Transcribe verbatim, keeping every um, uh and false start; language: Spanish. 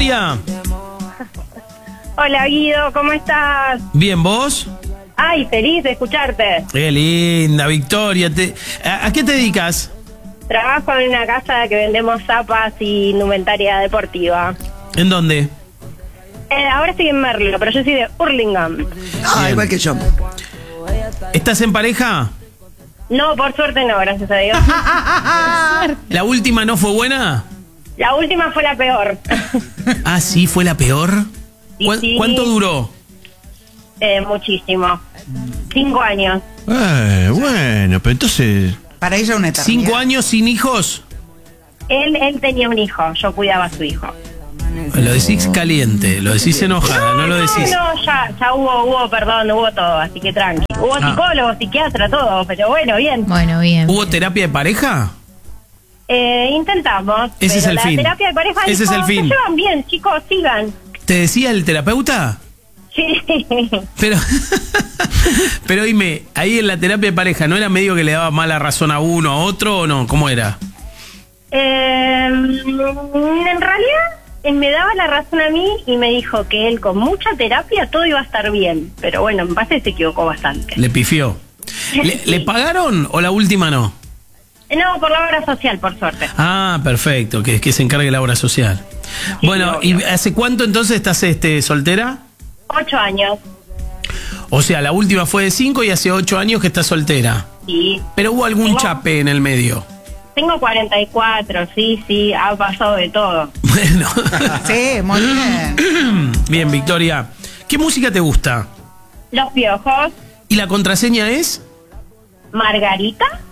Victoria. Hola Guido, ¿cómo estás? Bien, ¿vos? Ay, feliz de escucharte. Qué linda, Victoria. Te, ¿a, ¿A qué te dedicas? Trabajo en una casa que vendemos zapas y indumentaria deportiva. ¿En dónde? Eh, ahora estoy en Merlo, pero yo soy de Hurlingham. Ah, Bien. igual que yo. ¿Estás en pareja? No, por suerte no, gracias a Dios. ¿La última no fue buena? La última fue la peor. Ah, sí, fue la peor. Sí, ¿Cu- sí. ¿Cuánto duró? Eh, muchísimo. Cinco años. Eh, bueno, pero entonces... Para ella una eternidad. ¿Cinco años sin hijos? Él, él tenía un hijo, yo cuidaba a su hijo. Lo decís caliente, lo decís enojada, no lo decís. No, no, ya, ya hubo, hubo, perdón, hubo todo, así que tranqui. Hubo Ah. psicólogo, psiquiatra, todo, pero bueno, bien. Bueno, bien. ¿Hubo terapia de pareja? Eh, intentamos. Ese es pero el la fin. terapia de pareja Ese dijo, es el fin. se llevan bien, chicos, sigan. ¿Te decía el terapeuta? Sí. Pero, pero dime, ahí en la terapia de pareja, ¿no era medio que le daba mala razón a uno, a otro o no? ¿Cómo era? Eh, en realidad, él me daba la razón a mí y me dijo que él con mucha terapia todo iba a estar bien. Pero bueno, en base se equivocó bastante. Le pifió. ¿Le, Sí. ¿Le pagaron o la última no? No, por la obra social, por suerte. Ah, perfecto, que, que se encargue la obra social. Sí, Bueno, ¿y obvio. hace cuánto entonces estás este, soltera? Ocho años. O sea, la última fue de cinco y hace ocho años que estás soltera. Sí. Pero hubo algún Tengo- chape en el medio. Tengo cuarenta y cuatro, sí, sí, ha pasado de todo. Bueno. Sí, muy bien. Bien, Victoria. ¿Qué música te gusta? Los Piojos, ¿Y la contraseña es? Margarita,